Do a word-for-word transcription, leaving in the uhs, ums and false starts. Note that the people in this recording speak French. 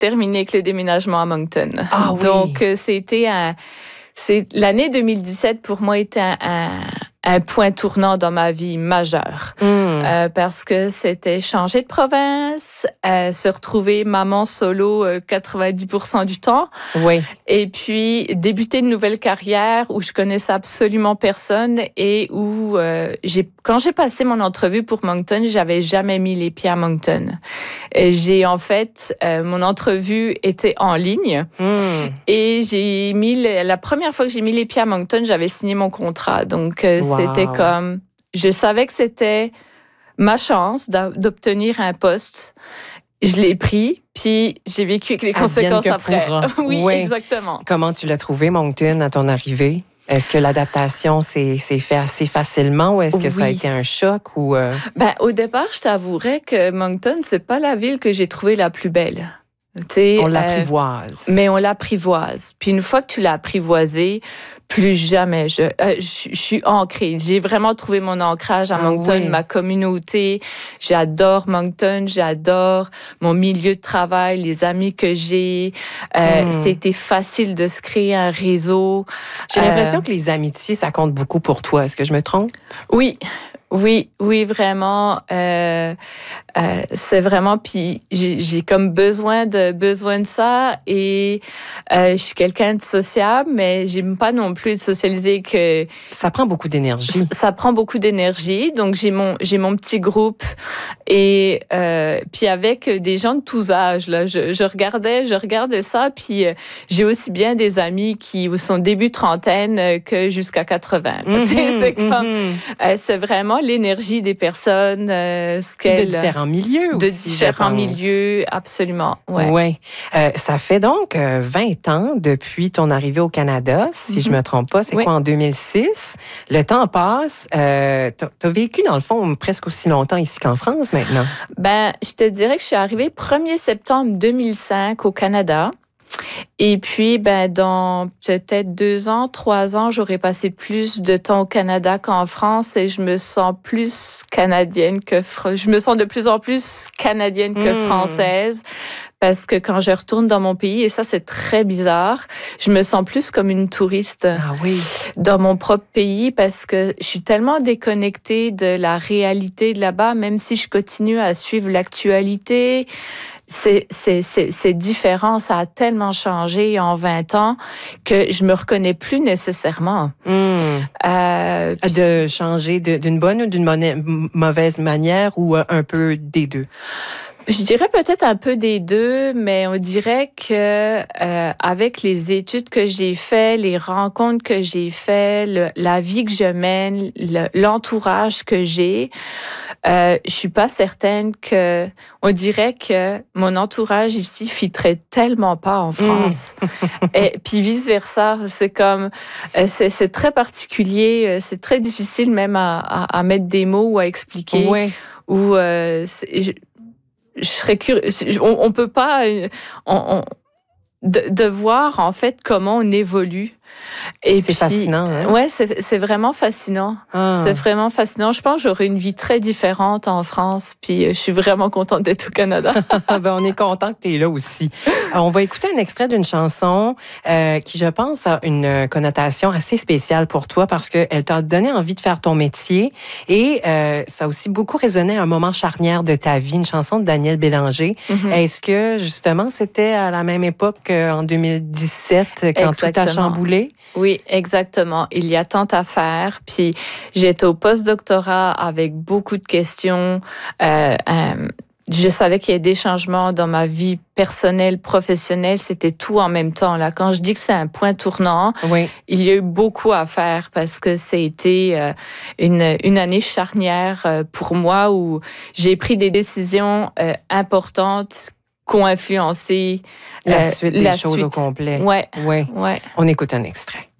terminé avec le déménagement à Moncton. Ah oui. Donc, euh, c'était un... C'est, l'année deux mille dix-sept, pour moi, était un, un, un point tournant dans ma vie majeur. Mm. Euh, parce que c'était changer de province, euh, se retrouver maman solo euh, quatre-vingt-dix pour cent du temps. Oui. Et puis, débuter une nouvelle carrière où je connaissais absolument personne et où, euh, j'ai, quand j'ai passé mon entrevue pour Moncton, j'avais jamais mis les pieds à Moncton. Et j'ai, en fait, euh, mon entrevue était en ligne. Mm. Et j'ai mis, le, la première fois que j'ai mis les pieds à Moncton, j'avais signé mon contrat. Donc, euh, Wow. c'était comme, je savais que c'était ma chance d'obtenir un poste. Je l'ai pris, puis j'ai vécu avec les conséquences après. oui, oui, exactement. Comment tu l'as trouvé, Moncton, à ton arrivée? Est-ce que l'adaptation s'est, s'est fait assez facilement ou est-ce que oui. ça a été un choc? Ou euh... ben, au départ, je t'avouerais que Moncton, c'est pas la ville que j'ai trouvée la plus belle. T'sais, on l'apprivoise. Euh, mais on l'apprivoise. Puis une fois que tu l'as apprivoisé, plus jamais je, euh, je, je suis ancrée. J'ai vraiment trouvé mon ancrage à ah Moncton, oui. ma communauté. J'adore Moncton, j'adore mon milieu de travail, les amis que j'ai. Euh, mm. C'était facile de se créer un réseau. J'ai euh, l'impression que les amitiés, ça compte beaucoup pour toi. Est-ce que je me trompe? Oui. Oui, oui, vraiment. Euh, euh, c'est vraiment. Puis j'ai, j'ai comme besoin de besoin de ça et euh, je suis quelqu'un de sociable, mais j'aime pas non plus de socialiser que. Ça prend beaucoup d'énergie. Ça, ça prend beaucoup d'énergie. Donc j'ai mon j'ai mon petit groupe et euh, puis avec des gens de tous âges là. Je, je regardais je regardais ça puis euh, j'ai aussi bien des amis qui sont début trentaine que jusqu'à quatre-vingts. Mm-hmm, c'est comme mm-hmm. euh, c'est vraiment l'énergie des personnes, euh, ce qu'elles... De différents milieux de aussi, différents milieux, absolument. Oui. Ouais. Euh, ça fait donc euh, vingt ans depuis ton arrivée au Canada, si mm-hmm. je me trompe pas. C'est oui. quoi, en deux mille six? Le temps passe. Euh, tu as vécu, dans le fond, presque aussi longtemps ici qu'en France, maintenant. Ben, je te dirais que je suis arrivée premier septembre deux mille cinq au Canada. Et puis, ben, dans peut-être deux ans, trois ans, j'aurais passé plus de temps au Canada qu'en France et je me sens plus canadienne que, je me sens de plus en plus canadienne que mmh. française. Parce que quand je retourne dans mon pays, et ça, c'est très bizarre, je me sens plus comme une touriste ah oui. dans mon propre pays parce que je suis tellement déconnectée de la réalité de là-bas, même si je continue à suivre l'actualité. C'est, c'est, c'est, c'est différent. Ça a tellement changé en vingt ans que je me reconnais plus nécessairement. Mmh. Euh, de changer de, d'une bonne ou d'une mauvaise manière ou un peu des deux? Je dirais peut-être un peu des deux, mais on dirait que euh, avec les études que j'ai faites, les rencontres que j'ai faites, le, la vie que je mène, le, l'entourage que j'ai, euh, je suis pas certaine que on dirait que mon entourage ici fitterait tellement pas en France. Mmh. Et puis vice versa, c'est comme euh, c'est, c'est très particulier, c'est très difficile même à, à, à mettre des mots ou à expliquer. Ouais. Ou euh, c'est, je, je serais curieux. On, on peut pas, on, on, de, de voir en fait comment on évolue. Et c'est puis, fascinant, hein? Ouais, c'est, c'est vraiment fascinant. Ah. C'est vraiment fascinant. Je pense que j'aurais une vie très différente en France, puis je suis vraiment contente d'être au Canada. Ben, on est content que tu es là aussi. Alors, on va écouter un extrait d'une chanson euh, qui, je pense, a une connotation assez spéciale pour toi parce qu'elle t'a donné envie de faire ton métier et euh, ça a aussi beaucoup résonné à un moment charnière de ta vie, une chanson de Daniel Bélanger. Mm-hmm. Est-ce que, justement, c'était à la même époque qu'en deux mille dix-sept, quand exactement. Tout a chamboulé? Oui, exactement. Il y a tant à faire. Puis j'étais au post-doctorat avec beaucoup de questions. Euh, euh, je savais qu'il y avait des changements dans ma vie personnelle, professionnelle. C'était tout en même temps. Là, quand je dis que c'est un point tournant, oui. il y a eu beaucoup à faire parce que ça a été euh, une, une année charnière euh, pour moi où j'ai pris des décisions euh, importantes qui ont influencé la suite des la choses suite. au complet. Ouais. ouais. ouais. On écoute un extrait.